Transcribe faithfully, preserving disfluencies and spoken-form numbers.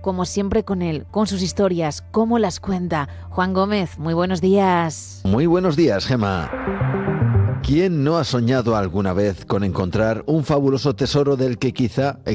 como siempre con él, con sus historias, cómo las cuenta. Juan Gómez, muy buenos días. Muy buenos días, Gema. ¿Quién no ha soñado alguna vez con encontrar un fabuloso tesoro del que quizá